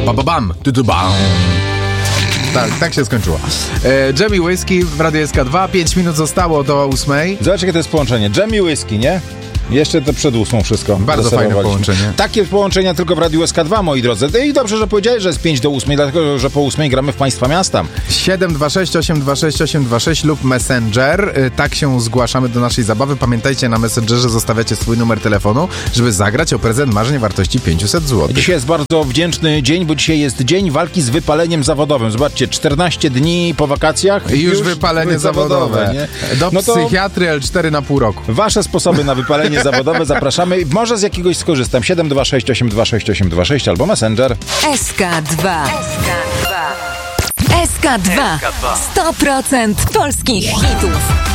Bam, bam. Tak się skończyło. Jamie Whisky w Radiu SK2. 5 minut zostało do 8. Zobacz, jakie to jest połączenie. Jamie Whisky, nie? Jeszcze to przed 8 wszystko. Bardzo fajne połączenie. Takie połączenia tylko w Radiu SK2, moi drodzy. I dobrze, że powiedziałeś, że jest 5 do 8, dlatego, że po 8 gramy w Państwa miasta. 726 826 826 lub Messenger. Tak się zgłaszamy do naszej zabawy. Pamiętajcie, na Messengerze zostawiacie swój numer telefonu, żeby zagrać o prezent marzeń wartości 500 zł. Dzisiaj jest bardzo wdzięczny dzień, bo dzisiaj jest dzień walki z wypaleniem zawodowym. Zobaczcie, 14 dni po wakacjach i już wypalenie zawodowe. Nie? Do psychiatry L4 na pół roku. Wasze sposoby na wypalenie zawodowe zapraszamy. Może z jakiegoś skorzystam. 726 826 826 albo Messenger. SK2. SK2. 100% polskich hitów.